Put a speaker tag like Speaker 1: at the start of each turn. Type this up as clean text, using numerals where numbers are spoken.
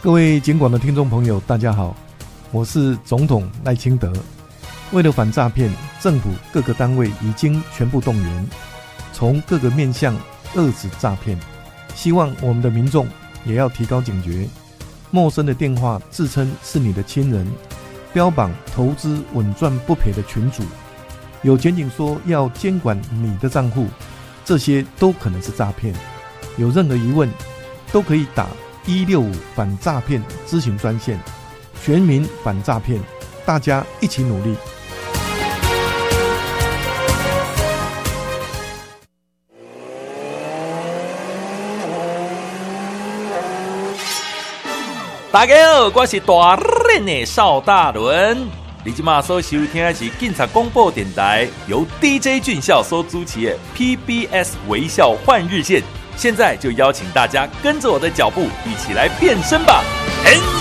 Speaker 1: 各位警广的听众朋友，大家好，我是总统赖清德。为了反诈骗，政府各个单位已经全部动员，从各个面向遏止诈骗。希望我们的民众也要提高警觉，陌生的电话自称是你的亲人，标榜投资稳赚不赔的群组，有检警说要监管你的账户，这些都可能是诈骗。有任何疑问都可以打165反诈骗咨询专线，全民反诈骗，大家一起努力。
Speaker 2: 大家好，我是大人的邵大伦。你现在所收听的是警察广播电台，由 DJ 俊孝所主持的 PBS 微笑换日线。现在就邀请大家跟着我的脚步，一起来变身吧！